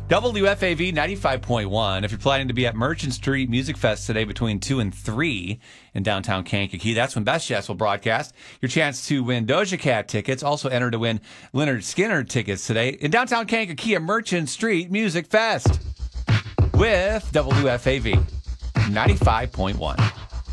WFAV 95.1. If you're planning to be at Merchant Street Music Fest today between 2 and 3 in downtown Kankakee, that's when Best Jets will broadcast. Your chance to win Doja Cat tickets. Also enter to win Leonard Skinner tickets today in downtown Kankakee at Merchant Street Music Fest with WFAV 95.1.